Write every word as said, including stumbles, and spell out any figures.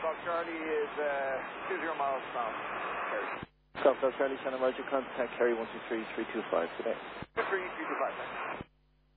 Golf Charlie is uh, two zero miles south. Kerry. South Charlie, Shannon Roger, contact Kerry one two three three two five today. three three two five.